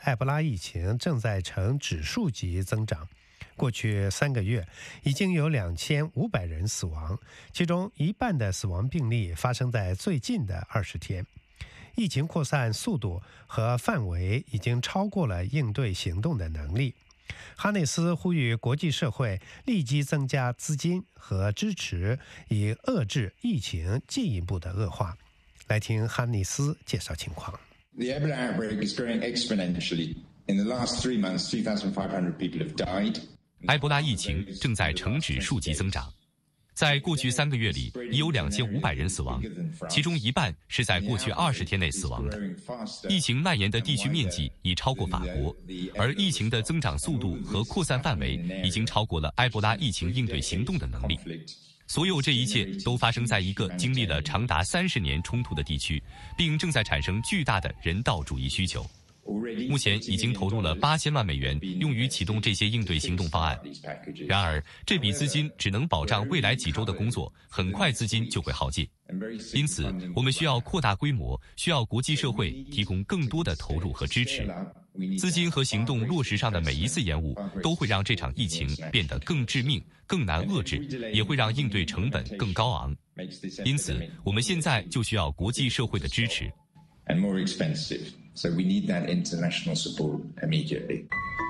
埃博拉疫情正在呈指数级增长。过去3个月，已经有2500人死亡，其中一半的死亡病例发生在最近的20天。疫情扩散速度和范围已经超过了应对行动的能力。哈内斯呼吁国际社会立即增加资金和支持，以遏制疫情进一步的恶化。来听哈内斯介绍情况。 The Ebola outbreak is growing exponentially. In the last 3 months, 2,500 people have died. 埃博拉疫情正在呈指数级增长，在过去3个月里，已有2500人死亡，其中一半是在过去20天内死亡的。疫情蔓延的地区面积已超过法国，而疫情的增长速度和扩散范围已经超过了埃博拉疫情应对行动的能力。所有这一切都发生在一个经历了长达30年冲突的地区，并正在产生巨大的人道主义需求。目前已经投入了8000万美元用于启动这些应对行动方案，然而这笔资金只能保障未来几周的工作，很快资金就会耗尽。因此我们需要扩大规模，需要国际社会提供更多的投入和支持。资金和行动落实上的每一次延误都会让这场疫情变得更致命、更难遏制，也会让应对成本更高昂。因此我们现在就需要国际社会的支持。 So we need that international support immediately.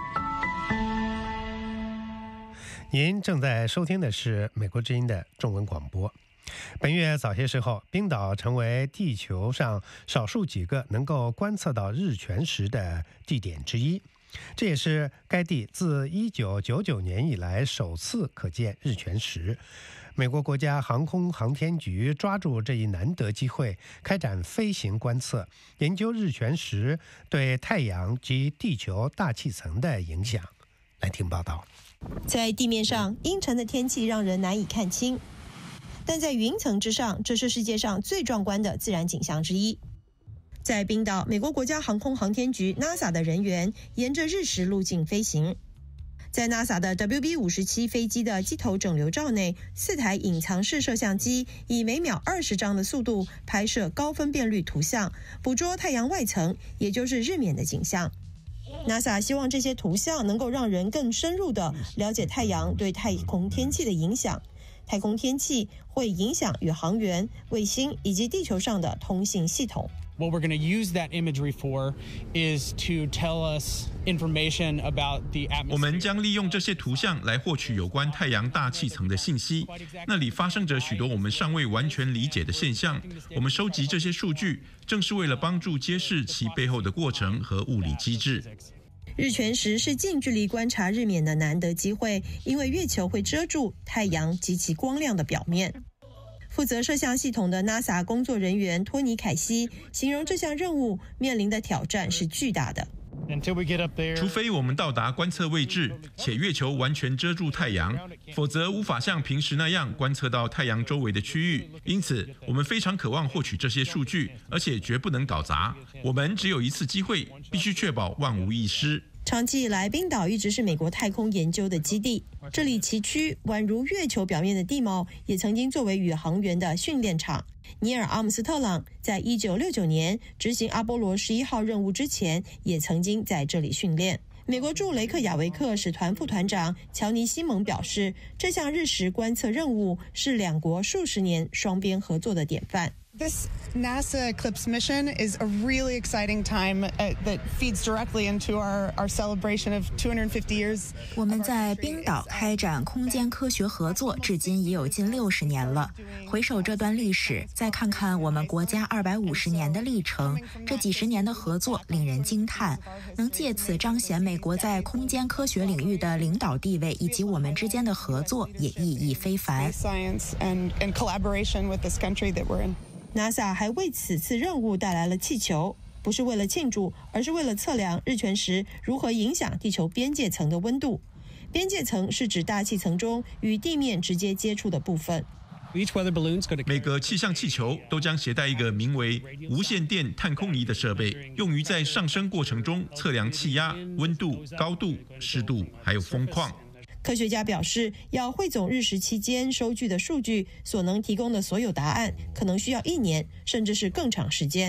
您正在收听的是美国之音的中文广播。本月早些时候，冰岛成为地球上少数几个能够观测到日全食的地点之一，这也是该地自1999年以来首次可见日全食。美国国家航空航天局抓住这一难得机会，开展飞行观测，研究日全食对太阳及地球大气层的影响。来听报道。 在地面上，阴沉的天气让人难以看清，但在云层之上，这是世界上最壮观的自然景象之一。在冰岛，美国国家航空航天局 NASA 的人员沿着日食路径飞行。在 NASA 的 WB-57 飞机的机头整流罩内，4台隐藏式摄像机以每秒20张的速度拍摄高分辨率图像，捕捉太阳外层，也就是日冕的景象。NASA 希望这些图像能够让人更深入地了解太阳对太空天气的影响。太空天气会影响宇航员、卫星以及地球上的通信系统。 What we're going to use that imagery for is to tell us information about the atmosphere. 我们将利用这些图像来获取有关太阳大气层的信息，那里发生着许多我们尚未完全理解的现象。我们收集这些数据，正是为了帮助揭示其背后的过程和物理机制。 日全食是近距离观察日冕的难得机会，因为月球会遮住太阳及其光亮的表面。负责摄像系统的 NASA 工作人员托尼·凯西形容这项任务面临的挑战是巨大的。 除非我们到达观测位置，且月球完全遮住太阳，否则无法像平时那样观测到太阳周围的区域。因此，我们非常渴望获取这些数据，而且绝不能搞砸。我们只有一次机会，必须确保万无一失。 长期以来，冰岛一直是美国太空研究的基地，这里崎岖宛如月球表面的地貌，也曾经作为宇航员的训练场。尼尔·阿姆斯特朗在1969年执行阿波罗11号任务之前，也曾经在这里训练。美国驻雷克雅维克使团副团长乔尼·西蒙表示，这项日食观测任务是两国数十年双边合作的典范。 This NASA Eclipse mission is a really exciting time that feeds directly into our celebration of 250 years. 我们在冰岛开展空间科学合作，至今已有近60年了。回首这段历史，再看看我们国家250年的历程，这几十年的合作令人惊叹。能借此彰显美国在空间科学领域的领导地位，以及我们之间的合作也意义非凡。 Science and collaboration with this country that we're in. NASA 还为此次任务带来了气球，不是为了庆祝，而是为了测量日全食如何影响地球边界层的温度。边界层是指大气层中与地面直接接触的部分。 每个气象气球都将携带一个名为无线电探空仪的设备，用于在上升过程中测量气压、温度、高度、湿度，还有风况。 科学家表示，要汇总日食期间收据的数据所能提供的所有答案，可能需要1年，甚至是更长时间。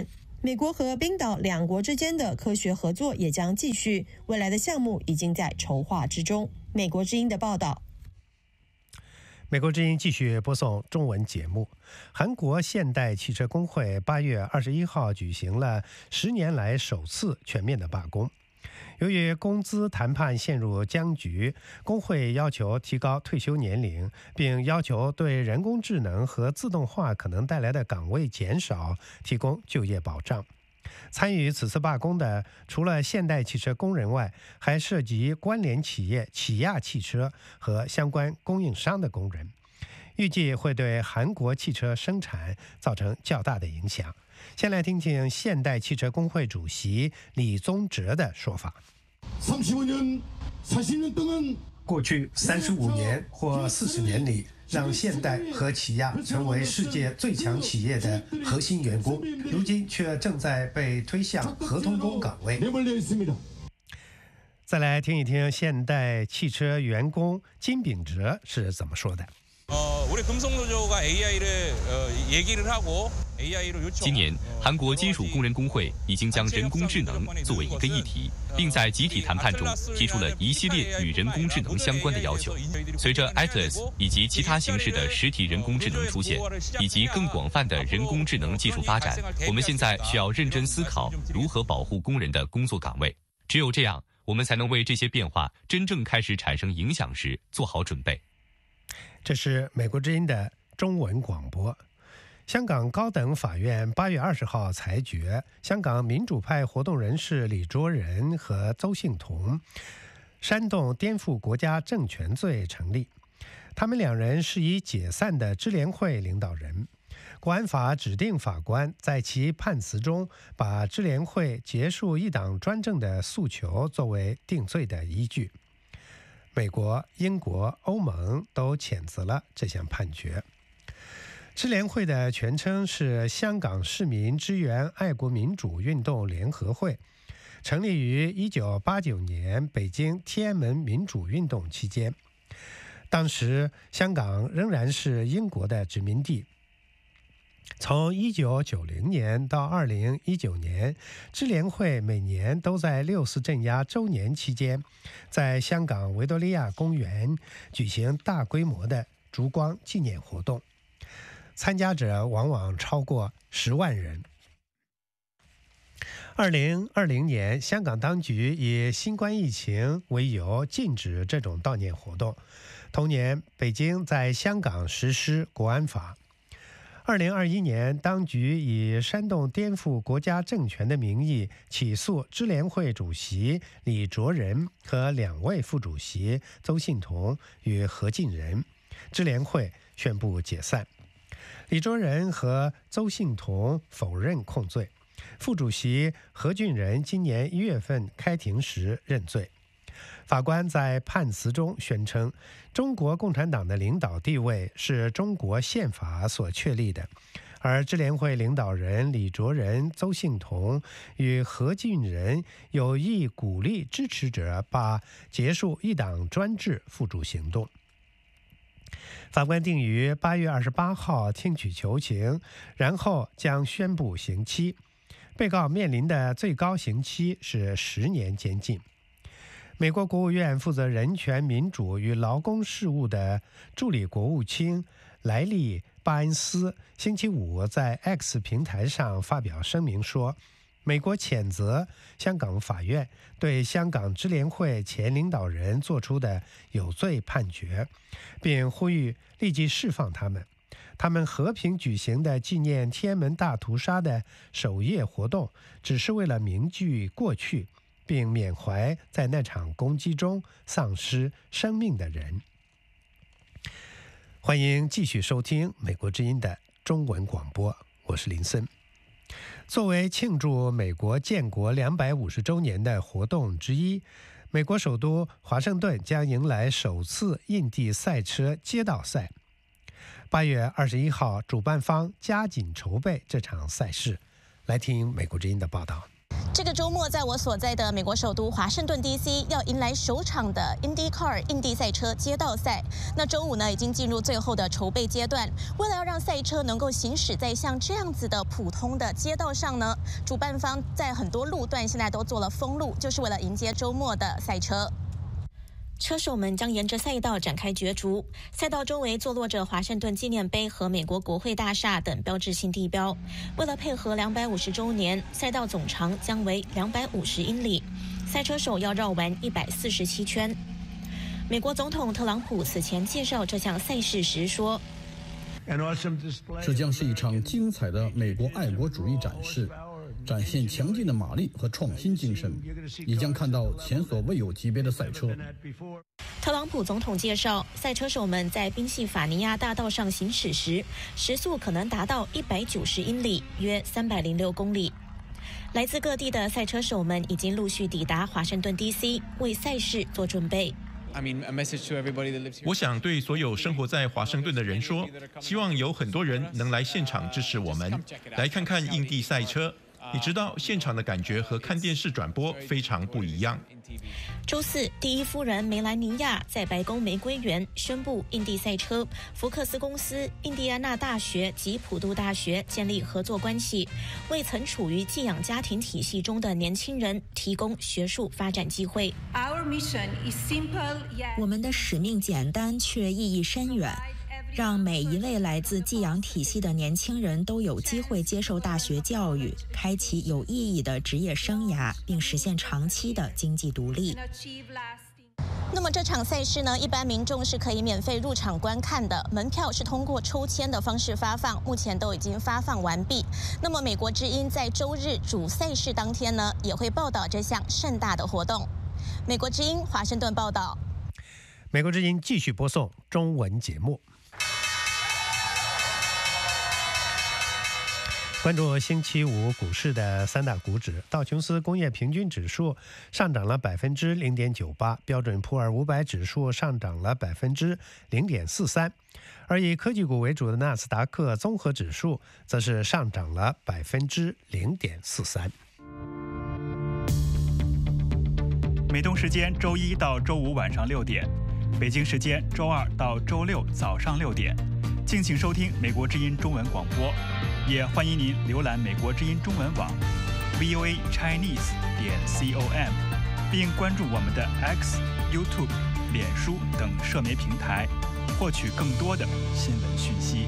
美国和冰岛两国之间的科学合作也将继续，未来的项目已经在筹划之中。美国之音的报道。 美国之音继续播送中文节目。韩国现代汽车工会8月21号举行了10年来首次全面的罢工。由于工资谈判陷入僵局，工会要求提高退休年龄，并要求对人工智能和自动化可能带来的岗位减少提供就业保障。参与此次罢工的除了现代汽车工人外，还涉及关联企业起亚汽车和相关供应商的工人，预计会对韩国汽车生产造成较大的影响。先来听听现代汽车工会主席李宗哲的说法。过去35年或40年里，让现代和起亚成为世界最强企业的核心员工，如今却正在被推向合同工岗位。再来听一听现代汽车员工金秉哲是怎么说的。 今年，韩国金属工人工会已经将人工智能作为一个议题，并在集体谈判中提出了一系列与人工智能相关的要求。随着 Atlas 以及其他形式的实体人工智能出现，以及更广泛的人工智能技术发展，我们现在需要认真思考如何保护工人的工作岗位。只有这样，我们才能为这些变化真正开始产生影响时做好准备。 这是美国之音的中文广播。香港高等法院8月20号裁决，香港民主派活动人士李卓人和邹幸彤煽动颠覆国家政权罪成立。他们两人是已解散的支联会领导人。国安法指定法官在其判词中把支联会结束一党专政的诉求作为定罪的依据。美国、英国、欧盟都谴责了这项判决。支联会的全称是香港市民支援爱国民主运动联合会，成立于1989年北京天安门民主运动期间。当时香港仍然是英国的殖民地。从1990年到2019年，支联会每年都在6·4镇压周年期间，在香港维多利亚公园举行大规模的烛光纪念活动，参加者往往超过10万人。2020年，香港当局以新冠疫情为由禁止这种悼念活动。同年，北京在香港实施国安法。2021年，当局以煽动颠覆国家政权的名义起诉支联会主席李卓人和2位副主席邹幸彤与何敬仁，支联会宣布解散。李卓人和邹幸彤否认控罪，副主席何俊仁今年1月份开庭时认罪。法官在判词中宣称，中国共产党的领导地位是中国宪法所确立的，而支联会领导人李卓人、邹幸彤与何俊仁有意鼓励支持者把结束一党专制付诸行动。法官定于8月28号听取求情，然后将宣布刑期。被告面临的最高刑期是10年监禁。美国国务院负责人权、民主与劳工事务的助理国务卿莱利·巴恩斯星期五在 X 平台上发表声明说，美国谴责香港法院对香港支联会前领导人作出的有罪判决，并呼吁立即释放他们。他们和平举行的纪念天安门大屠杀的守夜活动，只是为了铭记过去，并缅怀在那场攻击中丧失生命的人。欢迎继续收听美国之音的中文广播，我是林森。作为庆祝美国建国250周年的活动之一，美国首都华盛顿将迎来首次印地赛车街道赛。8月21号，主办方加紧筹备这场赛事。来听美国之音的报道。 这个周末，在我所在的美国首都华盛顿 DC 要迎来首场的 IndyCar 印地赛车街道赛。那周五呢，已经进入最后的筹备阶段。为了要让赛车能够行驶在像这样子的普通的街道上呢，主办方在很多路段现在都做了封路，就是为了迎接周末的赛车。车手们将沿着赛道展开角逐，赛道周围坐落着华盛顿纪念碑和美国国会大厦等标志性地标。为了配合250周年，赛道总长将为250英里，赛车手要绕完147圈。美国总统特朗普此前介绍这项赛事时说：“ 这将是一场精彩的美国爱国主义展示。”展现强劲的马力和创新精神，你将看到前所未有级别的赛车。 特朗普总统介绍，赛车手们在宾夕法尼亚大道上行驶时，时速可能达到190英里，约306公里。来自各地的赛车手们已经陆续抵达华盛顿 DC， 为赛事做准备。 我想对所有生活在华盛顿的人说，希望有很多人能来现场支持我们，来看看印地赛车。你知道现场的感觉和看电视转播非常不一样。 周四，第一夫人梅兰妮亚在白宫玫瑰园宣布，印地赛车、福克斯公司、印第安纳大学及普渡大学建立合作关系，为曾处于寄养家庭体系中的年轻人提供学术发展机会。 我们的使命简单却意义深远。让每一位来自寄养体系的年轻人都有机会接受大学教育，开启有意义的职业生涯，并实现长期的经济独立。 那么这场赛事呢，一般民众是可以免费入场观看的，门票是通过抽签的方式发放，目前都已经发放完毕。那么美国之音在周日主赛事当天呢，也会报道这项盛大的活动。美国之音华盛顿报道。 美国之音继续播送中文节目。关注星期五股市的三大股指，道琼斯工业平均指数上涨了0.98%，标准普尔500指数上涨了0.43%，而以科技股为主的纳斯达克综合指数则是上涨了0.43%。 美东时间周一到周五晚上6点，北京时间周二到周六早上6点，敬请收听美国之音中文广播。也欢迎您浏览美国之音中文网 voachinese.com， 并关注我们的 X、YouTube、脸书等社媒平台，获取更多的新闻讯息。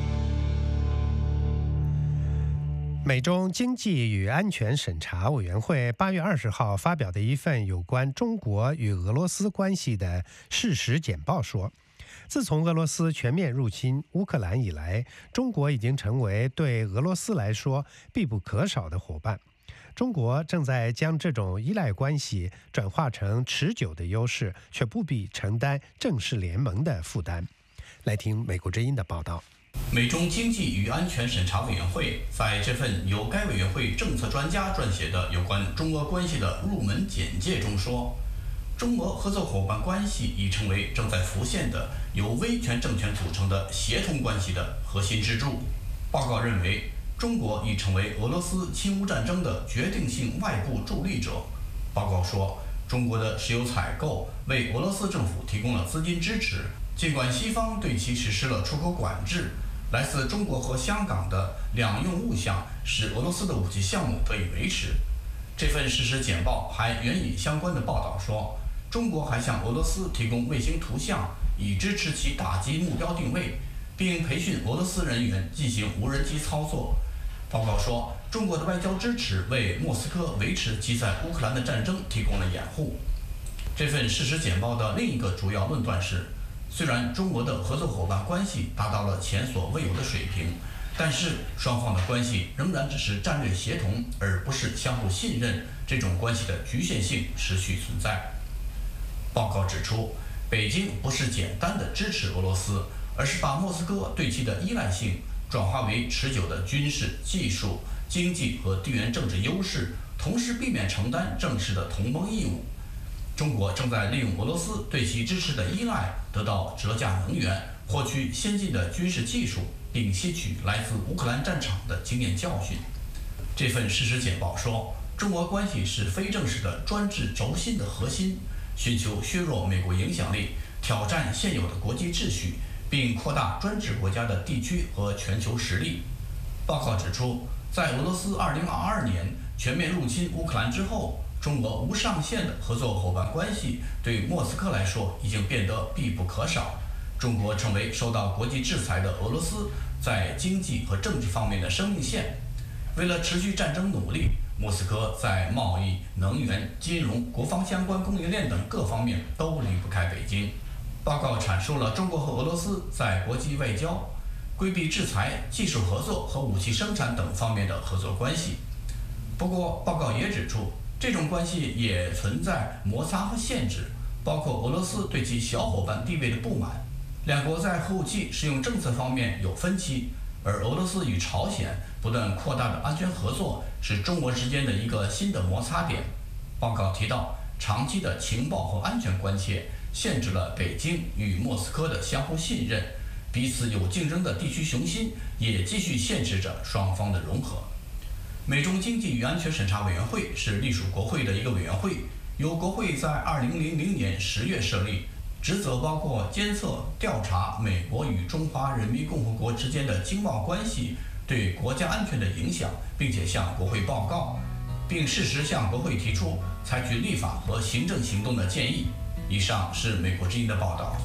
美中经济与安全审查委员会8月20号发表的一份有关中国与俄罗斯关系的事实简报说，自从俄罗斯全面入侵乌克兰以来，中国已经成为对俄罗斯来说必不可少的伙伴。中国正在将这种依赖关系转化成持久的优势，却不必承担正式联盟的负担。来听美国之音的报道。 美中经济与安全审查委员会在这份由该委员会政策专家撰写的有关中俄关系的入门简介中说，中俄合作伙伴关系已成为正在浮现的由威权政权组成的协同关系的核心支柱。报告认为，中国已成为俄罗斯侵乌战争的决定性外部助力者。报告说，中国的石油采购为俄罗斯政府提供了资金支持，尽管西方对其实施了出口管制。来自中国和香港的两用物项使俄罗斯的武器项目得以维持。这份事实简报还援引相关的报道说，中国还向俄罗斯提供卫星图像，以支持其打击目标定位，并培训俄罗斯人员进行无人机操作。报告说，中国的外交支持为莫斯科维持其在乌克兰的战争提供了掩护。这份事实简报的另一个主要论断是，虽然中俄的合作伙伴关系达到了前所未有的水平，但是双方的关系仍然只是战略协同，而不是相互信任。这种关系的局限性持续存在。报告指出，北京不是简单的支持俄罗斯，而是把莫斯科对其的依赖性转化为持久的军事、技术、经济和地缘政治优势，同时避免承担正式的同盟义务。中国正在利用俄罗斯对其支持的依赖，得到折价能源，获取先进的军事技术，并吸取来自乌克兰战场的经验教训。这份事实简报说， 中俄关系是非正式的专制轴心的核心，寻求削弱美国影响力，挑战现有的国际秩序，并扩大专制国家的地区和全球实力。报告指出，在俄罗斯2022年全面入侵乌克兰之后，中俄无上限的合作伙伴关系对莫斯科来说已经变得必不可少。中国成为受到国际制裁的俄罗斯在经济和政治方面的生命线。为了持续战争努力，莫斯科在贸易、能源、金融、国防相关供应链等各方面都离不开北京。报告阐述了中国和俄罗斯在国际外交、规避制裁、技术合作和武器生产等方面的合作关系。不过，报告也指出，这种关系也存在摩擦和限制，包括俄罗斯对其小伙伴地位的不满。两国在核武器使用政策方面有分歧，而俄罗斯与朝鲜不断扩大的安全合作是中俄之间的一个新的摩擦点。报告提到，长期的情报和安全关切限制了北京与莫斯科的相互信任，彼此有竞争的地区雄心也继续限制着双方的融合。美中经济与安全审查委员会是隶属国会的一个委员会，由国会在2000年10月设立，职责包括监测、调查美国与中华人民共和国之间的经贸关系对国家安全的影响，并且向国会报告，并适时向国会提出采取立法和行政行动的建议。以上是美国之音的报道。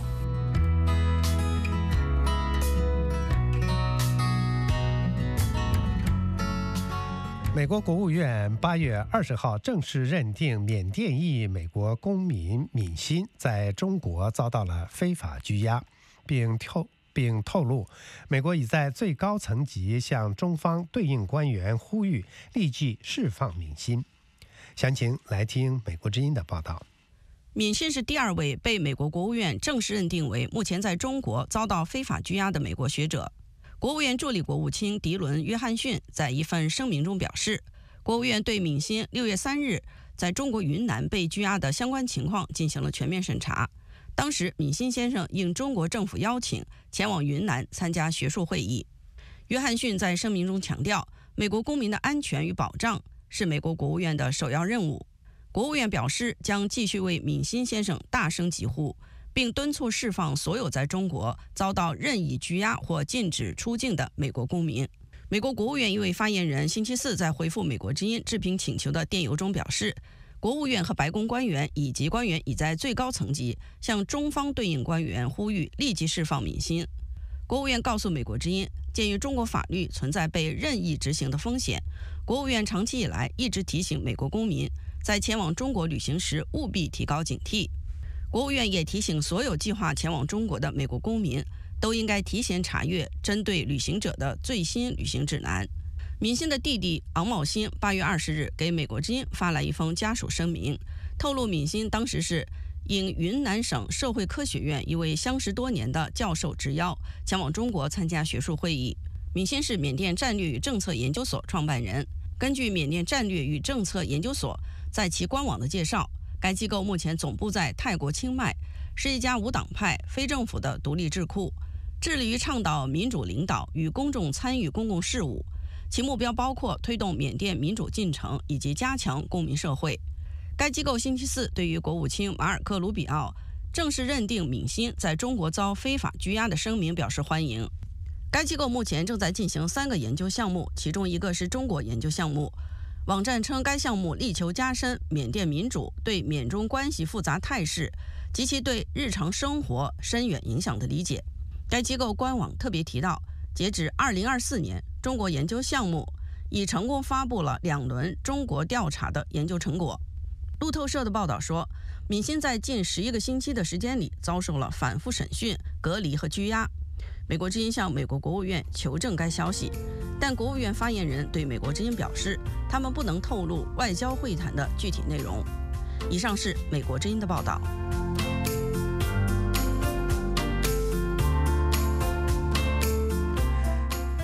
美国国务院8月20号正式认定缅甸裔美国公民敏欣在中国遭到了非法拘押，并透露，美国已在最高层级向中方对应官员呼吁立即释放敏欣。详情来听美国之音的报道。 敏欣是第2位被美国国务院正式认定为目前在中国遭到非法拘押的美国学者。国务院助理国务卿迪伦·约翰逊在一份声明中表示，国务院对敏欣6月3日在中国云南被拘押的相关情况进行了全面审查。当时，敏欣先生应中国政府邀请前往云南参加学术会议。约翰逊在声明中强调，美国公民的安全与保障是美国国务院的首要任务。国务院表示，将继续为敏欣先生大声疾呼，并敦促释放所有在中国遭到任意拘押或禁止出境的美国公民。美国国务院一位发言人星期四在回复美国之音置评请求的电邮中表示，国务院和白宫官员以及官员已在最高层级向中方对应官员呼吁立即释放敏欣。国务院告诉美国之音，鉴于中国法律存在被任意执行的风险，国务院长期以来一直提醒美国公民在前往中国旅行时务必提高警惕。国务院也提醒所有计划前往中国的美国公民都应该提前查阅针对旅行者的最新旅行指南。敏欣的弟弟昂茂新8月20日给美国之音发来一封家属声明，透露敏欣当时是应云南省社会科学院一位相识多年的教授之邀，前往中国参加学术会议。敏欣是缅甸战略与政策研究所创办人。根据缅甸战略与政策研究所在其官网的介绍，该机构目前总部在泰国清迈，是一家无党派、非政府的独立智库，致力于倡导民主领导与公众参与公共事务。其目标包括推动缅甸民主进程以及加强公民社会。该机构星期四对于国务卿马尔克·卢比奥正式认定敏欣在中国遭非法拘押的声明表示欢迎。该机构目前正在进行3个研究项目，其中一个是中国研究项目。网站称，该项目力求加深缅甸民主对缅中关系复杂态势及其对日常生活深远影响的理解。该机构官网特别提到，截止2024年，中国研究项目已成功发布了2轮中国调查的研究成果。路透社的报道说，敏欣在近11个星期的时间里遭受了反复审讯、隔离和拘押。美国之音向美国国务院求证该消息，但国务院发言人对美国之音表示，他们不能透露外交会谈的具体内容。以上是美国之音的报道。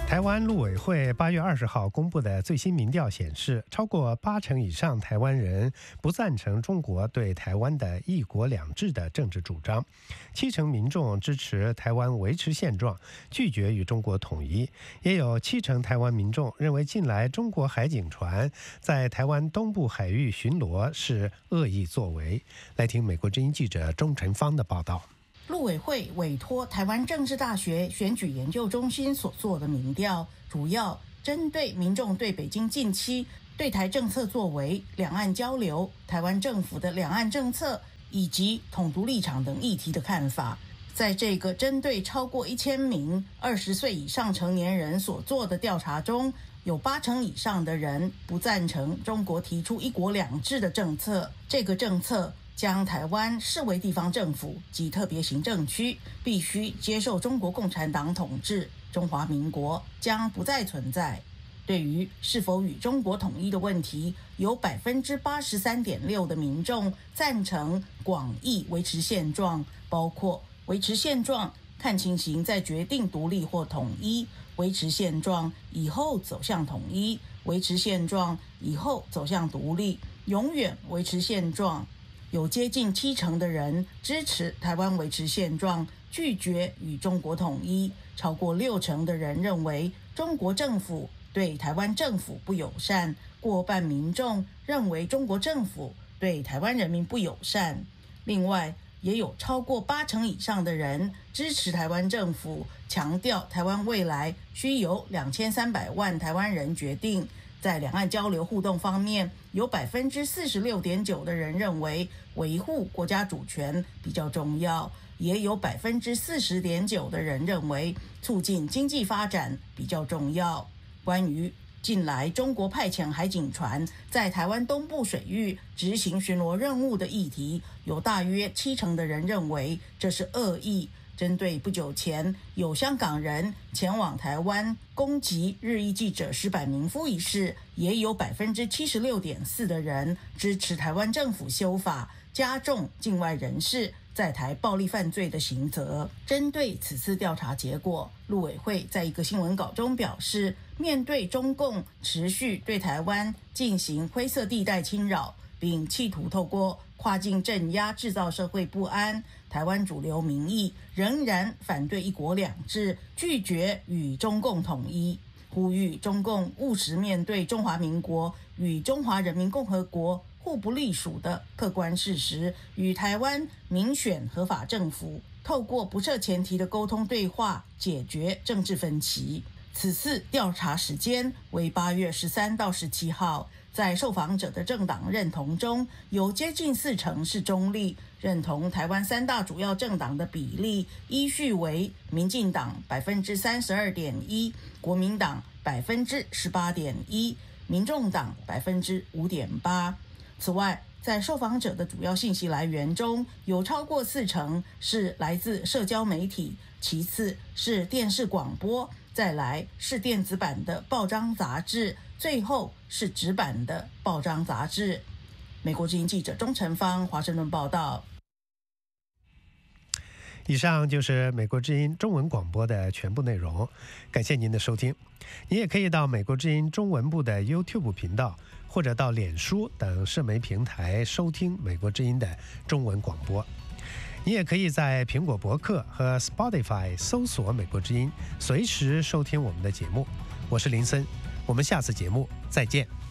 台湾陆委会8月20号公布的最新民调显示，超过80%以上台湾人不赞成中国对台湾的一国两制的政治主张，70%民众支持台湾维持现状，拒绝与中国统一，也有70%台湾民众认为近来中国海警船在台湾东部海域巡逻是恶意作为。来听美国之音记者钟晨芳的报道。 陆委会委托台湾政治大学选举研究中心所做的民调，主要针对民众对北京近期对台政策作为、两岸交流、台湾政府的两岸政策以及统独立场等议题的看法。在这个针对超过1000名20岁以上成年人所做的调查中，有80%以上的人不赞成中国提出一国两制的政策。这个政策将台湾视为地方政府及特别行政区，必须接受中国共产党统治，中华民国将不再存在。对于是否与中国统一的问题，有83.6%的民众赞成广义维持现状，包括维持现状、看情形再决定独立或统一、维持现状以后走向统一、维持现状以后走向独立、永远维持现状。有接近70%的人支持台湾维持现状，拒绝与中国统一。超过60%的人认为中国政府对台湾政府不友善，过半民众认为中国政府对台湾人民不友善。另外，也有超过80%以上的人支持台湾政府，强调台湾未来需由2300万台湾人决定。在两岸交流互动方面，有46.9%的人认为维护国家主权比较重要，也有40.9%的人认为促进经济发展比较重要。关于近来中国派遣海警船在台湾东部水域执行巡逻任务的议题，有大约70%的人认为这是恶意。针对不久前有香港人前往台湾攻击日裔记者石坂民夫一事，也有76.4%的人支持台湾政府修法，加重境外人士在台暴力犯罪的刑责。针对此次调查结果，陆委会在一个新闻稿中表示，面对中共持续对台湾进行灰色地带侵扰，并企图透过跨境镇压制造社会不安，台湾主流民意仍然反对一国两制，拒绝与中共统一，呼吁中共务实面对中华民国与中华人民共和国互不隶属的客观事实，与台湾民选合法政府透过不设前提的沟通对话解决政治分歧。此次调查时间为8月13到17号。在受访者的政党认同中，有接近40%是中立，认同台湾3大主要政党的比例依序为民进党32.1%，国民党18.1%，民众党5.8%。此外，在受访者的主要信息来源中，有超过40%是来自社交媒体，其次是电视广播，再来是电子版的报章杂志，最后是纸版的报章杂志。美国之音记者钟晨芳华盛顿报道。 以上就是美国之音中文广播的全部内容，感谢您的收听。你也可以到美国之音中文部的 YouTube 频道，或者到脸书等社媒平台收听美国之音的中文广播。你也可以在苹果博客和 Spotify 搜索美国之音，随时收听我们的节目。我是林森，我们下次节目再见。